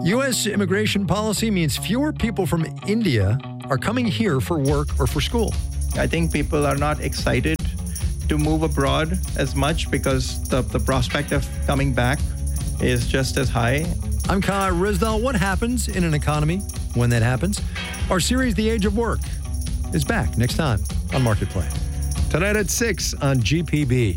U.S. immigration policy means fewer people from India are coming here for work or for school. I think people are not excited to move abroad as much because the prospect of coming back is just as high. I'm Kai Rizdal. What happens in an economy when that happens? Our series, The Age of Work, is back next time on Marketplace. Tonight at 6 on GPB.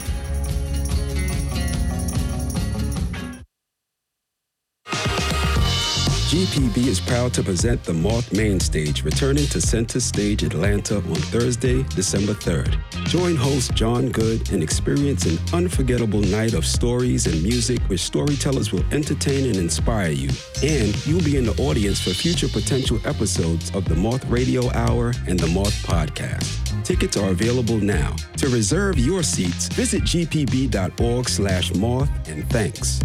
GPB is proud to present the Moth Main Stage, returning to Center Stage Atlanta on Thursday, December 3rd. Join host John Good and experience an unforgettable night of stories and music where storytellers will entertain and inspire you. And you'll be in the audience for future potential episodes of the Moth Radio Hour and the Moth Podcast. Tickets are available now. To reserve your seats, visit gpb.org/moth, and thanks.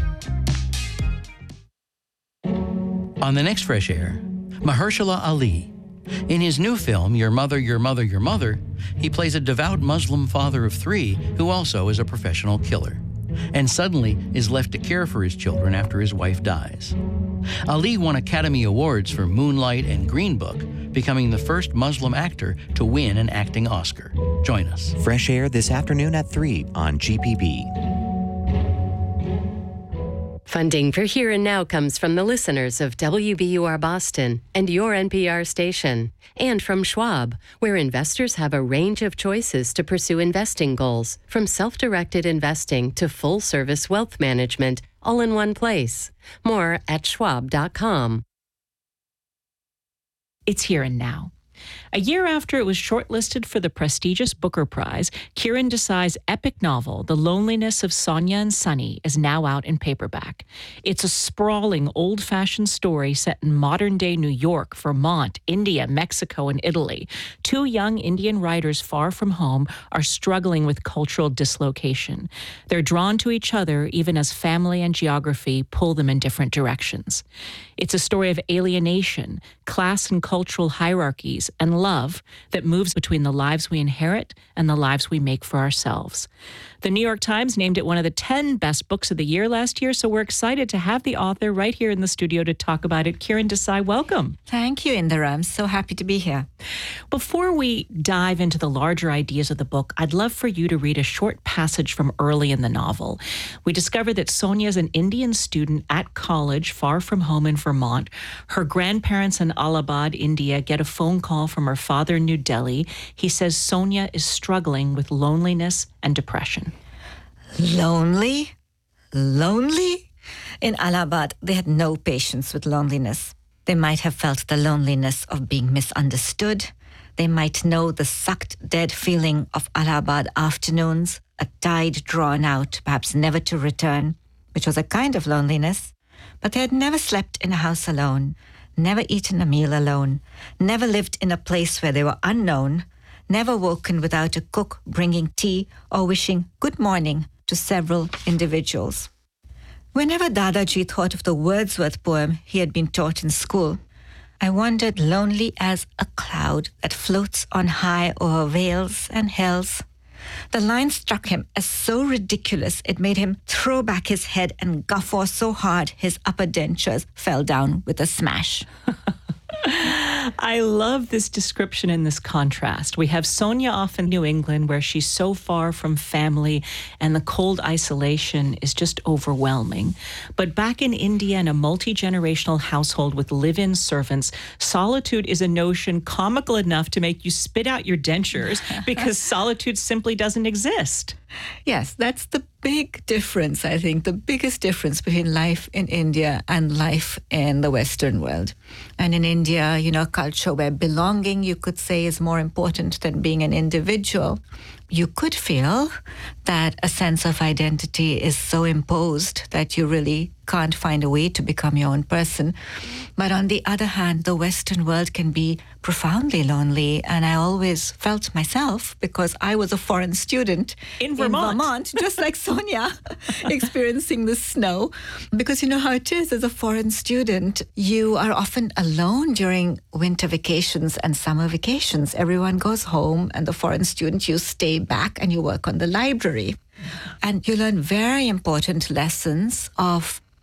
On the next Fresh Air, Mahershala Ali. In his new film, Your Mother, Your Mother, Your Mother, he plays a devout Muslim father of 3 who also is a professional killer, and suddenly is left to care for his children after his wife dies. Ali won Academy Awards for Moonlight and Green Book, becoming the first Muslim actor to win an acting Oscar. Join us. Fresh Air this afternoon at 3 on GPB. Funding for Here and Now comes from the listeners of WBUR Boston and your NPR station, and from Schwab, where investors have a range of choices to pursue investing goals, from self-directed investing to full-service wealth management, all in one place. More at schwab.com. It's Here and Now. A year after it was shortlisted for the prestigious Booker Prize, Kiran Desai's epic novel, The Loneliness of Sonia and Sunny, is now out in paperback. It's a sprawling, old-fashioned story set in modern-day New York, Vermont, India, Mexico, and Italy. 2 young Indian writers far from home are struggling with cultural dislocation. They're drawn to each other even as family and geography pull them in different directions. It's a story of alienation, class and cultural hierarchies, and love that moves between the lives we inherit and the lives we make for ourselves. The New York Times named it one of the 10 best books of the year last year, so we're excited to have the author right here in the studio to talk about it. Kiran Desai, welcome. Thank you, Indira. I'm so happy to be here. Before we dive into the larger ideas of the book, I'd love for you to read a short passage from early in the novel. We discover that Sonia is an Indian student at college far from home in Vermont. Her grandparents in Allahabad, India, get a phone call from her father in New Delhi. He says Sonia is struggling with loneliness and depression. Lonely? Lonely? In Allahabad, they had no patience with loneliness. They might have felt the loneliness of being misunderstood. They might know the sucked dead feeling of Allahabad afternoons, a tide drawn out, perhaps never to return, which was a kind of loneliness. But they had never slept in a house alone, never eaten a meal alone, never lived in a place where they were unknown, never woken without a cook bringing tea or wishing good morning to several individuals. Whenever Dadaji thought of the Wordsworth poem he had been taught in school, I wandered lonely as a cloud that floats on high over vales and hills. The line struck him as so ridiculous it made him throw back his head and guffaw so hard his upper dentures fell down with a smash. I love this description and this contrast. We have Sonia off in New England where she's so far from family and the cold isolation is just overwhelming. But back in India in a multi-generational household with live-in servants, solitude is a notion comical enough to make you spit out your dentures because solitude simply doesn't exist. Yes, that's the big difference, I think, the biggest difference between life in India and life in the Western world. And in India, a culture where belonging, you could say, is more important than being an individual. You could feel that a sense of identity is so imposed that you really can't find a way to become your own person. But on the other hand, the Western world can be profoundly lonely. And I always felt myself, because I was a foreign student in Vermont just like Sonia, experiencing the snow. Because you know how it is as a foreign student, you are often alone during winter vacations and summer vacations. Everyone goes home, and the foreign student, you stay back and you work on the library. And you learn very important lessons of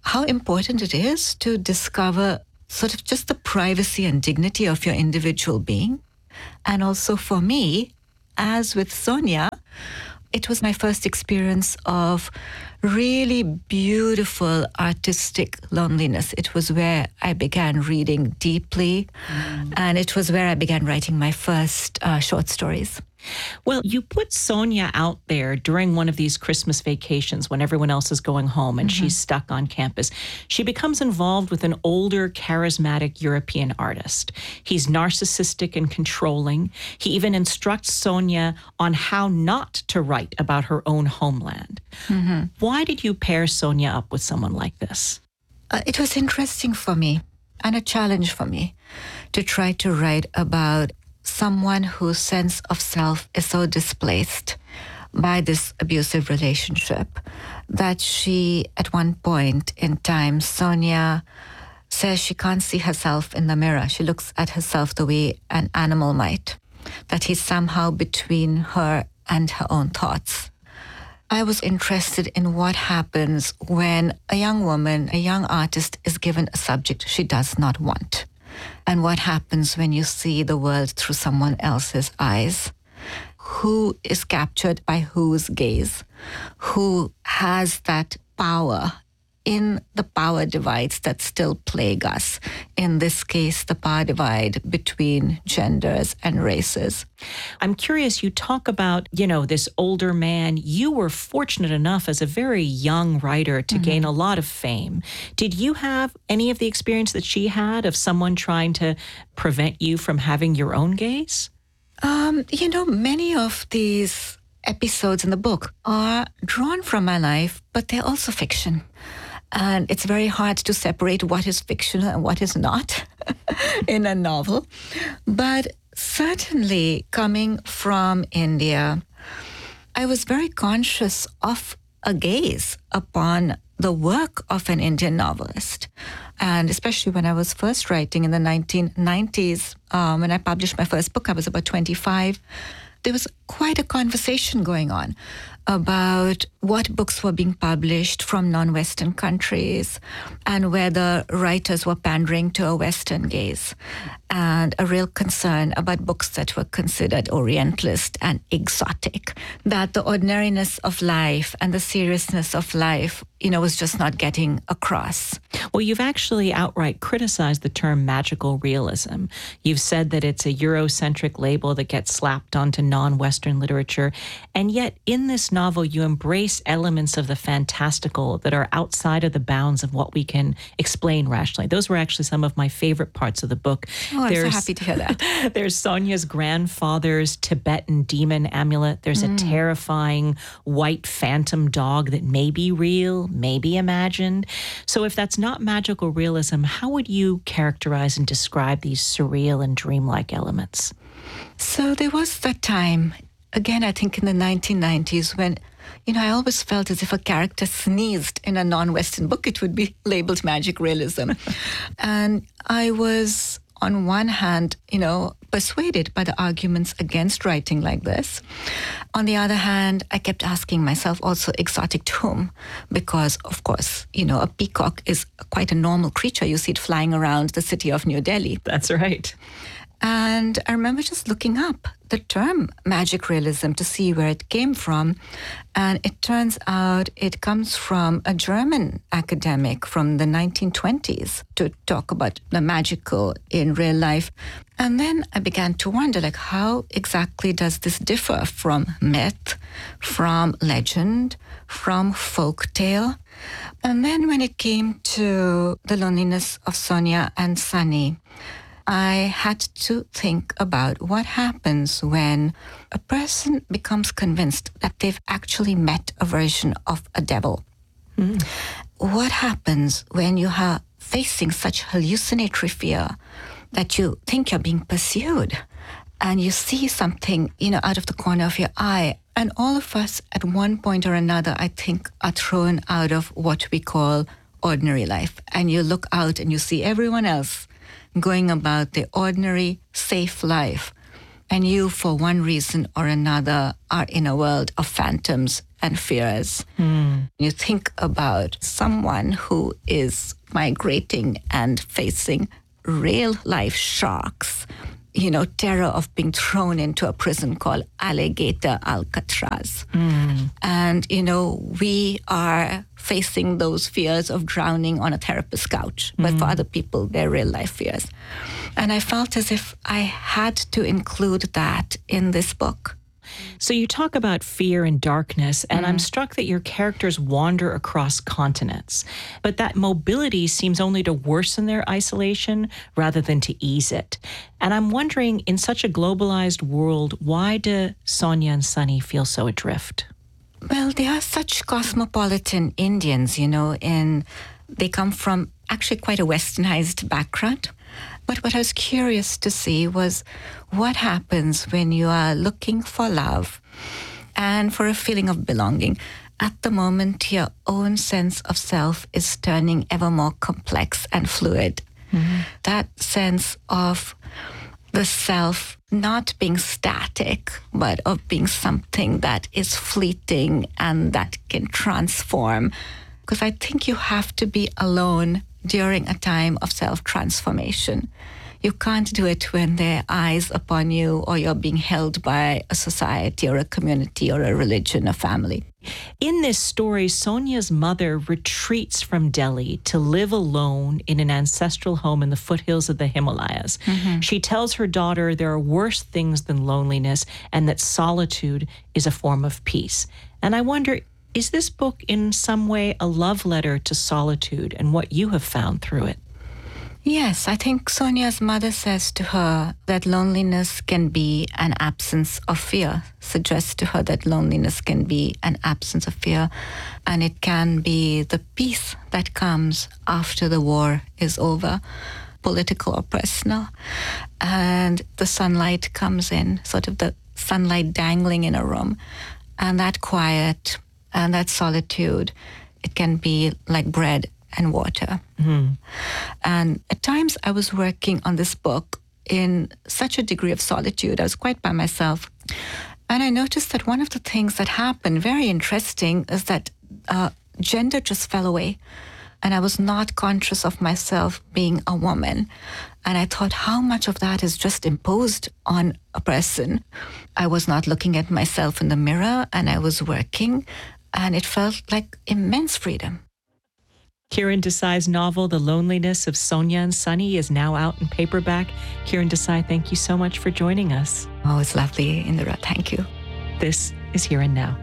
how important it is to discover sort of just the privacy and dignity of your individual being. And also for me, as with Sonia, it was my first experience of really beautiful artistic loneliness. It was where I began reading deeply, and it was where I began writing my first short stories. Well, you put Sonia out there during one of these Christmas vacations when everyone else is going home and she's stuck on campus. She becomes involved with an older, charismatic European artist. He's narcissistic and controlling. He even instructs Sonia on how not to write about her own homeland. Why did you pair Sonia up with someone like this? It was interesting for me and a challenge for me to try to write about someone whose sense of self is so displaced by this abusive relationship that she, at one point in time, Sonia says she can't see herself in the mirror. She looks at herself the way an animal might, that he's somehow between her and her own thoughts. I was interested in what happens when a young woman, a young artist, is given a subject she does not want. And what happens when you see the world through someone else's eyes? Who is captured by whose gaze? Who has that power in the power divides that still plague us? In this case, the power divide between genders and races. I'm curious, you talk about, this older man. You were fortunate enough as a very young writer to gain a lot of fame. Did you have any of the experience that she had of someone trying to prevent you from having your own gaze? Many of these episodes in the book are drawn from my life, but they're also fiction. And it's very hard to separate what is fictional and what is not in a novel. But certainly coming from India, I was very conscious of a gaze upon the work of an Indian novelist. And especially when I was first writing in the 1990s, when I published my first book, I was about 25. There was quite a conversation going on about what books were being published from non-Western countries and whether writers were pandering to a Western gaze, and a real concern about books that were considered Orientalist and exotic, that the ordinariness of life and the seriousness of life, was just not getting across. Well, you've actually outright criticized the term magical realism. You've said that it's a Eurocentric label that gets slapped onto non-Western literature, and yet in this novel you embrace elements of the fantastical that are outside of the bounds of what we can explain rationally. Those were actually some of my favorite parts of the book. Oh, I'm so happy to hear that. There's Sonia's grandfather's Tibetan demon amulet. There's a terrifying white phantom dog that may be real, may be imagined. So if that's not magical realism, how would you characterize and describe these surreal and dreamlike elements? So there was that time, again, I think in the 1990s, when, I always felt as if a character sneezed in a non-Western book, it would be labeled magic realism. And I was, on one hand, persuaded by the arguments against writing like this. On the other hand, I kept asking myself also, exotic to whom? Because, of course, a peacock is quite a normal creature. You see it flying around the city of New Delhi. That's right. And I remember just looking up the term magic realism to see where it came from. And it turns out it comes from a German academic from the 1920s to talk about the magical in real life. And then I began to wonder, how exactly does this differ from myth, from legend, from folk tale? And then when it came to the loneliness of Sonia and Sunny, I had to think about what happens when a person becomes convinced that they've actually met a version of a devil. What happens when you are facing such hallucinatory fear that you think you're being pursued and you see something, out of the corner of your eye? And all of us at one point or another, I think, are thrown out of what we call ordinary life. And you look out and you see everyone else going about their ordinary, safe life. And you, for one reason or another, are in a world of phantoms and fears. You think about someone who is migrating and facing real life shocks, terror of being thrown into a prison called Alligator Alcatraz. And, we are facing those fears of drowning on a therapist's couch. But for other people, they're real life fears. And I felt as if I had to include that in this book. So you talk about fear and darkness, and I'm struck that your characters wander across continents, but that mobility seems only to worsen their isolation rather than to ease it. And I'm wondering, in such a globalized world, why do Sonia and Sunny feel so adrift? Well, they are such cosmopolitan Indians, and they come from actually quite a westernized background. But what I was curious to see was what happens when you are looking for love and for a feeling of belonging. At the moment, your own sense of self is turning ever more complex and fluid. That sense of the self not being static, but of being something that is fleeting and that can transform. Because I think you have to be alone during a time of self-transformation. You can't do it when there are eyes upon you or you're being held by a society or a community or a religion or family. In this story, Sonia's mother retreats from Delhi to live alone in an ancestral home in the foothills of the Himalayas. She tells her daughter there are worse things than loneliness and that solitude is a form of peace. And I wonder, is this book in some way a love letter to solitude and what you have found through it? Yes, I think Sonia's mother says to her that loneliness can be an absence of fear, suggests to her that loneliness can be an absence of fear, and it can be the peace that comes after the war is over, political or personal, and the sunlight comes in, sort of the sunlight dangling in a room, and that quiet and that solitude, it can be like bread and water. And at times I was working on this book in such a degree of solitude. I was quite by myself. And I noticed that one of the things that happened, very interesting, is that gender just fell away. And I was not conscious of myself being a woman. And I thought, how much of that is just imposed on a person? I was not looking at myself in the mirror, and I was working, and it felt like immense freedom. Kiran Desai's novel, The Loneliness of Sonia and Sunny, is now out in paperback. Kiran Desai, thank you so much for joining us. Oh, it's lovely, Indira. Thank you. This is Here and Now.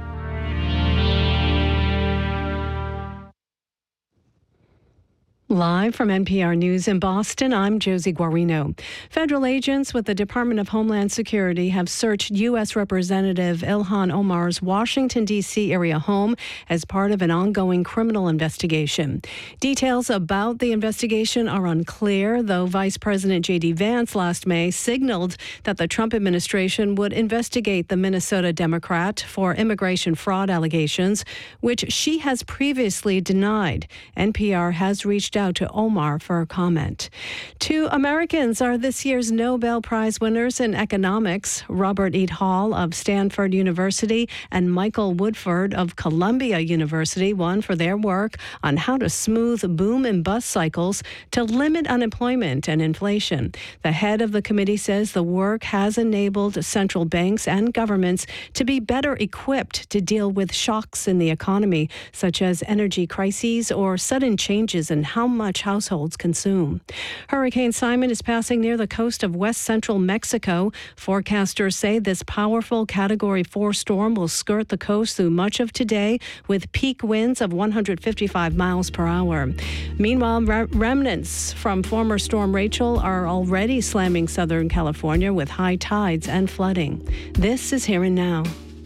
Live from NPR News in Boston, I'm Josie Guarino. Federal agents with the Department of Homeland Security have searched U.S. Representative Ilhan Omar's Washington, D.C. area home as part of an ongoing criminal investigation. Details about the investigation are unclear, though Vice President J.D. Vance last May signaled that the Trump administration would investigate the Minnesota Democrat for immigration fraud allegations, which she has previously denied. NPR has reached out to Omar for a comment. 2 Americans are this year's Nobel Prize winners in economics. Robert E. Hall of Stanford University and Michael Woodford of Columbia University won for their work on how to smooth boom and bust cycles to limit unemployment and inflation. The head of the committee says the work has enabled central banks and governments to be better equipped to deal with shocks in the economy, such as energy crises or sudden changes in how much households consume. Hurricane Simon is passing near the coast of west central Mexico. Forecasters say this powerful Category 4 storm will skirt the coast through much of today with peak winds of 155 miles per hour. Meanwhile, remnants from former Storm Rachel are already slamming Southern California with high tides and flooding. This is Here and Now.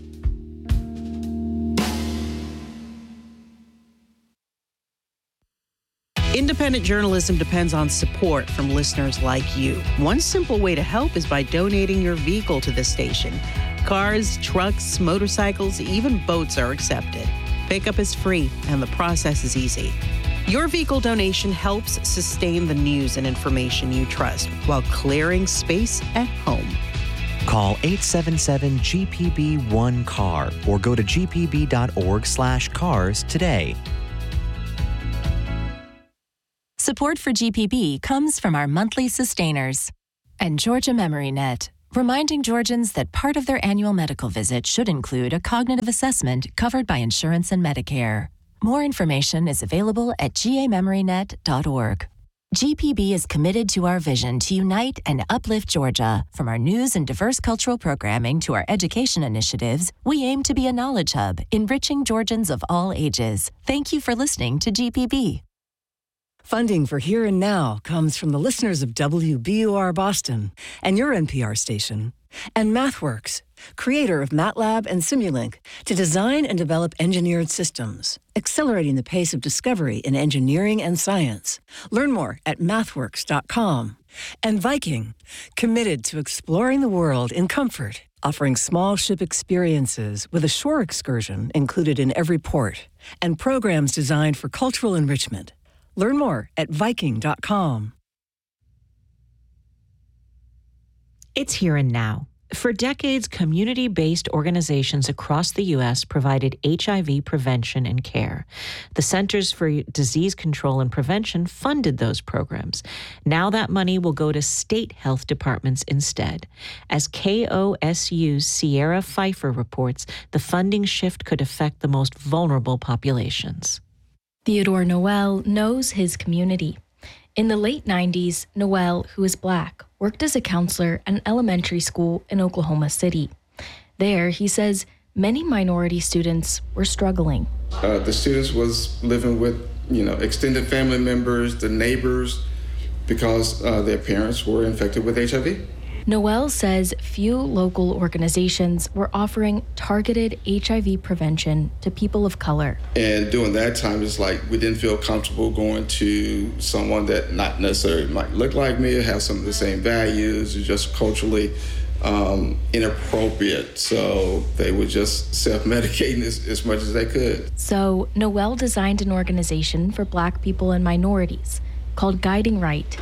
Independent journalism depends on support from listeners like you. One simple way to help is by donating your vehicle to this station. Cars, trucks, motorcycles, even boats are accepted. Pickup is free, and the process is easy. Your vehicle donation helps sustain the news and information you trust while clearing space at home. Call 877-GPB-1-CAR or go to gpb.org/cars today. Support for GPB comes from our monthly sustainers and Georgia MemoryNet, reminding Georgians that part of their annual medical visit should include a cognitive assessment covered by insurance and Medicare. More information is available at gamemorynet.org. GPB is committed to our vision to unite and uplift Georgia. From our news and diverse cultural programming to our education initiatives, we aim to be a knowledge hub, enriching Georgians of all ages. Thank you for listening to GPB. Funding for Here and Now comes from the listeners of WBUR Boston and your NPR station, and MathWorks, creator of MATLAB and Simulink, to design and develop engineered systems, accelerating the pace of discovery in engineering and science. Learn more at mathworks.com. And Viking, committed to exploring the world in comfort, offering small ship experiences with a shore excursion included in every port, and programs designed for cultural enrichment. Learn more at Viking.com. It's Here and Now. For decades, community-based organizations across the U.S. provided HIV prevention and care. The Centers for Disease Control and Prevention funded those programs. Now that money will go to state health departments instead. As KOSU's Sierra Pfeiffer reports, the funding shift could affect the most vulnerable populations. Theodore Noel knows his community. In the late 90s, Noel, who is Black, worked as a counselor at an elementary school in Oklahoma City. There, he says, many minority students were struggling. The students was living with, extended family members, the neighbors, because their parents were infected with HIV. Noel says few local organizations were offering targeted HIV prevention to people of color. And during that time, it's like we didn't feel comfortable going to someone that not necessarily might look like me or have some of the same values or just culturally inappropriate. So they were just self-medicating as much as they could. So Noel designed an organization for Black people and minorities called Guiding Right.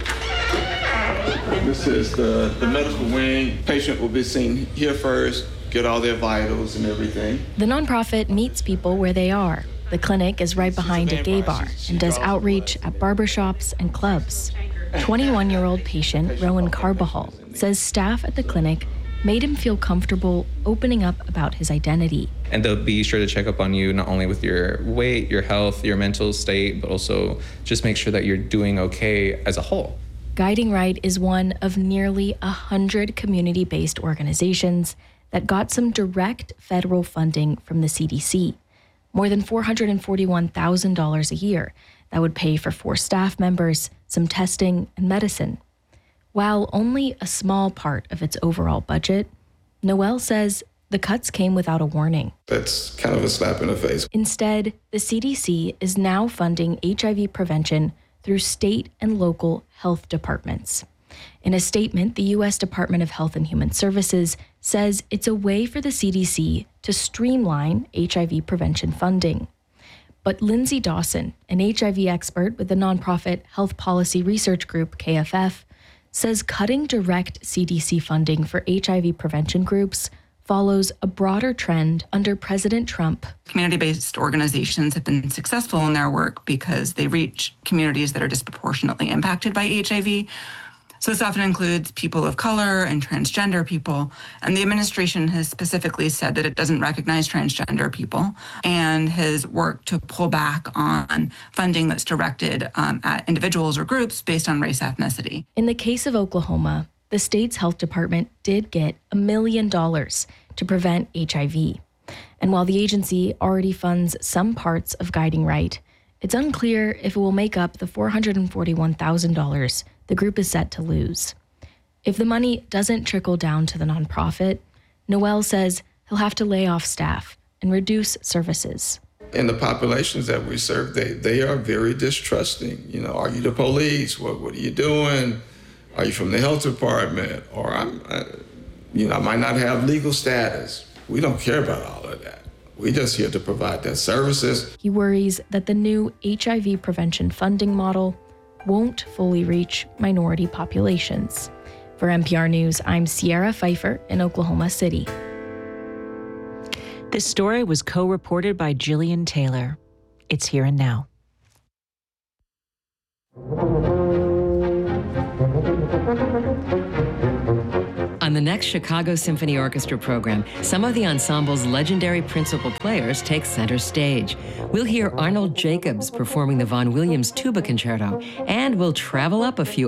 This is the medical wing. Patient will be seen here first, get all their vitals and everything. The nonprofit meets people where they are. The clinic is right behind a gay bar and does outreach at barbershops and clubs. 21-year-old patient Rowan Carbajal says staff at the clinic made him feel comfortable opening up about his identity. And they'll be sure to check up on you, not only with your weight, your health, your mental state, but also just make sure that you're doing okay as a whole. Guiding Right is one of nearly 100 community-based organizations that got some direct federal funding from the CDC, more than $441,000 a year that would pay for 4 staff members, some testing, and medicine. While only a small part of its overall budget, Noel says the cuts came without a warning. That's kind of a slap in the face. Instead, the CDC is now funding HIV prevention through state and local health departments. In a statement, the U.S. Department of Health and Human Services says it's a way for the CDC to streamline HIV prevention funding. But Lindsay Dawson, an HIV expert with the nonprofit Health Policy Research Group, KFF, says cutting direct CDC funding for HIV prevention groups follows a broader trend under President Trump. Community-based organizations have been successful in their work because they reach communities that are disproportionately impacted by HIV. So this often includes people of color and transgender people. And the administration has specifically said that it doesn't recognize transgender people and has worked to pull back on funding that's directed at individuals or groups based on race ethnicity. In the case of Oklahoma, the state's health department did get $1 million to prevent HIV. And while the agency already funds some parts of Guiding Right, it's unclear if it will make up the $441,000 the group is set to lose. If the money doesn't trickle down to the nonprofit, Noel says he'll have to lay off staff and reduce services. In the populations that we serve, they are very distrusting. Are you the police? What are you doing? Are you from the health department? Or I might not have legal status. We don't care about all of that. We're just here to provide their services. He worries that the new HIV prevention funding model won't fully reach minority populations. For For NPR News, I'm Sierra Pfeiffer in Oklahoma City. This story was co-reported by Jillian Taylor. It's Here and Now. On the next Chicago Symphony Orchestra program, some of the ensemble's legendary principal players take center stage. We'll hear Arnold Jacobs performing the Vaughan Williams Tuba Concerto, and we'll travel up a few